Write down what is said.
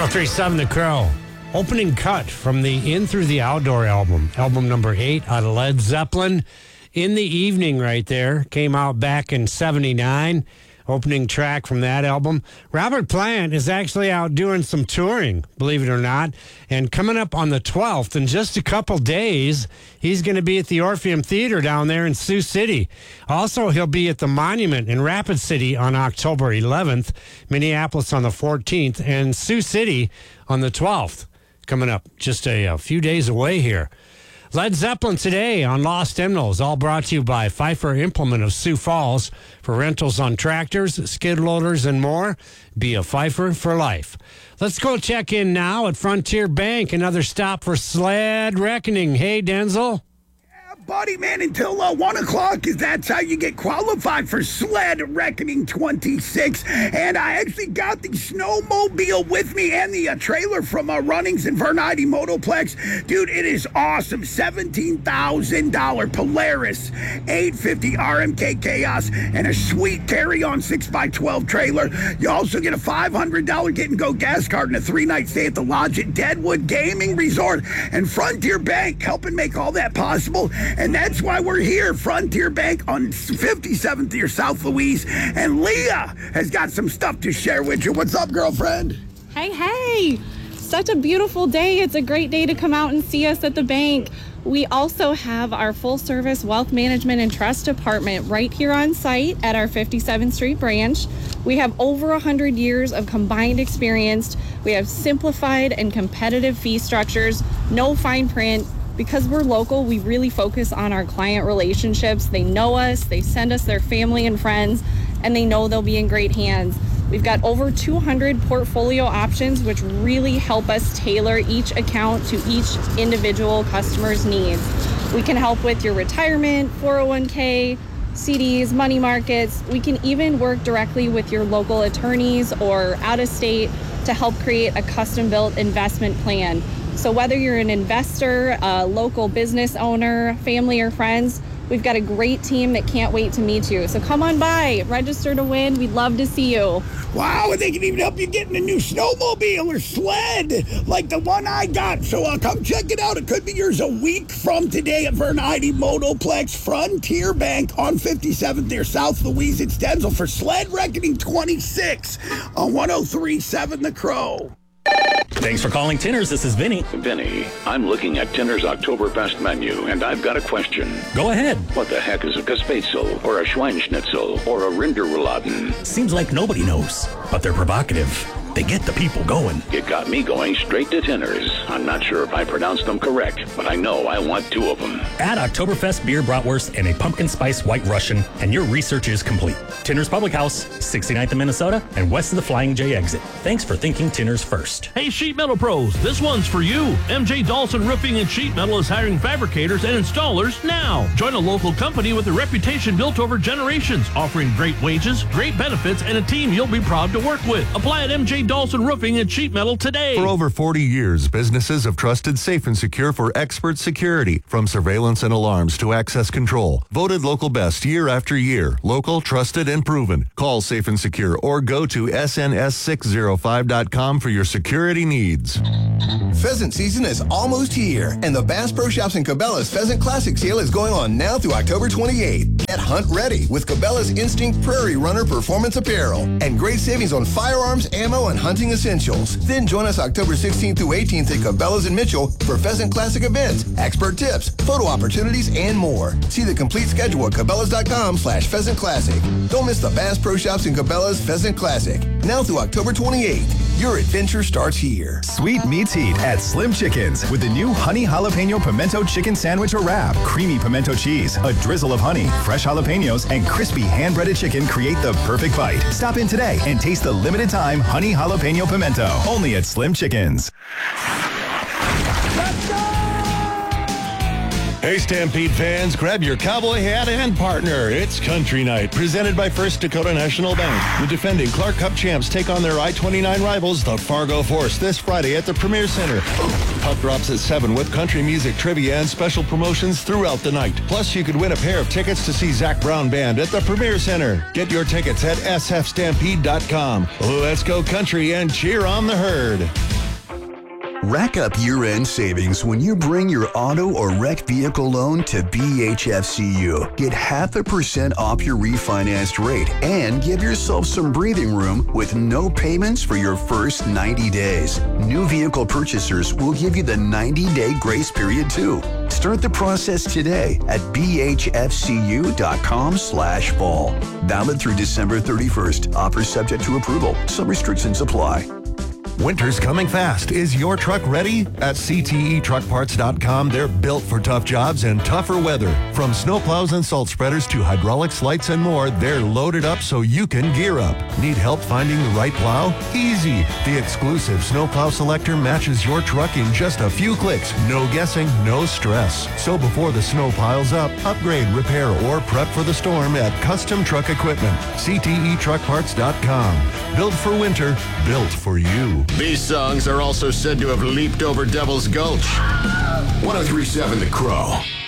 1037 The Crow. Opening cut from the In Through the Outdoor album number 8 out of Led Zeppelin. In the Evening right there. Came out back in 79. Opening track from that album. Robert Plant is actually out doing some touring, believe it or not. And coming up on the 12th, in just a couple days, he's going to be at the Orpheum Theater down there in Sioux City. Also, he'll be at the Monument in Rapid City on October 11th, Minneapolis on the 14th, and Sioux City on the 12th. Coming up just a few days away here. Led Zeppelin today on Lost Hymnals, all brought to you by Pfeiffer Implement of Sioux Falls for rentals on tractors, skid loaders, and more. Be a Pfeiffer for life. Let's go check in now at Frontier Bank, another stop for Sled Reckoning. Hey, Denzel. Buddy, man, until 1 o'clock, because that's how you get qualified for Sled Reckoning 26. And I actually got the snowmobile with me and the trailer from Runnings and Vernity Motoplex. Dude, it is awesome. $17,000 Polaris 850 RMK Chaos and a sweet carry-on 6x12 trailer. You also get a $500 get-and-go gas card and a 3-night stay at the Lodge at Deadwood Gaming Resort. And Frontier Bank helping make all that possible. And that's why we're here, Frontier Bank on 57th near South Louise. And Leah has got some stuff to share with you. What's up, girlfriend? Hey. Such a beautiful day. It's a great day to come out and see us at the bank. We also have our full-service wealth management and trust department right here on site at our 57th Street branch. We have over 100 years of combined experience. We have simplified and competitive fee structures, no fine print. Because we're local, we really focus on our client relationships. They know us, they send us their family and friends, and they know they'll be in great hands. We've got over 200 portfolio options, which really help us tailor each account to each individual customer's needs. We can help with your retirement, 401k, CDs, money markets. We can even work directly with your local attorneys or out of state to help create a custom-built investment plan. So whether you're an investor, a local business owner, family, or friends, we've got a great team that can't wait to meet you. So come on by, register to win. We'd love to see you. Wow, and they can even help you get in a new snowmobile or sled like the one I got. So come check it out. It could be yours a week from today at Vernity Motoplex, Frontier Bank on 57th near South Louise. It's Denzel for Sled Reckoning 26 on 1037 The Crow. Thanks for calling Tinner's. This is Vinny. Vinny, I'm looking at Tinner's Oktoberfest menu, and I've got a question. Go ahead. What the heck is a Gespetzel, or a Schweinschnitzel, or a Rinderrouladen? Seems like nobody knows, but they're provocative. They get the people going. It got me going straight to Tinner's. I'm not sure if I pronounced them correct, but I know I want 2 of them. Add Oktoberfest beer bratwurst and a pumpkin spice white Russian, and your research is complete. Tinner's Public House, 69th in Minnesota, and west of the Flying J exit. Thanks for thinking Tinner's first. Hey, Sheet Metal Pros, this one's for you. MJ Dawson Roofing and Sheet Metal is hiring fabricators and installers now. Join a local company with a reputation built over generations, offering great wages, great benefits, and a team you'll be proud to work with. Apply at MJ Dawson Roofing and Sheet Metal today. For over 40 years, businesses have trusted Safe and Secure for expert security, from surveillance and alarms to access control. Voted local best year after year. Local, trusted, and proven. Call Safe and Secure or go to sns605.com for your security needs. Pheasant season is almost here, and the Bass Pro Shops and Cabela's Pheasant Classic Sale is going on now through October 28th. Get hunt ready with Cabela's Instinct Prairie Runner Performance Apparel and great savings on firearms, ammo, and hunting essentials. Then join us October 16th through 18th at Cabela's in Mitchell for Pheasant Classic events, expert tips, photo opportunities, and more. See the complete schedule at Cabela's.com/Pheasant Classic. Don't miss the Bass Pro Shops and Cabela's Pheasant Classic now through October 28th. Your adventure starts here. Sweet meets heat at Slim Chickens with the new honey jalapeno pimento chicken sandwich or wrap. Creamy pimento cheese, a drizzle of honey, fresh jalapenos, and crispy hand-breaded chicken create the perfect bite. Stop in today and taste the limited time honey jalapeno pimento. Only at Slim Chickens. Hey, Stampede fans, grab your cowboy hat and partner. It's Country Night, presented by First Dakota National Bank. The defending Clark Cup champs take on their I-29 rivals, the Fargo Force, this Friday at the Premier Center. Puck drops at 7 with country music, trivia, and special promotions throughout the night. Plus, you could win a pair of tickets to see Zach Brown Band at the Premier Center. Get your tickets at sfstampede.com. Let's go country and cheer on the herd. Rack up year-end savings when you bring your auto or wrecked vehicle loan to BHFCU. Get 0.5% off your refinanced rate and give yourself some breathing room with no payments for your first 90 days. New vehicle purchasers will give you the 90-day grace period too. Start the process today at bhfcu.com/fall. Valid through December 31st. Offers subject to approval. Some restrictions apply. Winter's coming fast. Is your truck ready? At CTETruckParts.com, they're built for tough jobs and tougher weather. From snowplows and salt spreaders to hydraulics, lights, and more, they're loaded up so you can gear up. Need help finding the right plow? Easy. The exclusive Snowplow Selector matches your truck in just a few clicks. No guessing, no stress. So before the snow piles up, upgrade, repair, or prep for the storm at Custom Truck Equipment. CTETruckParts.com. Built for winter, built for you. These songs are also said to have leaped over Devil's Gulch. 1037 The Crow.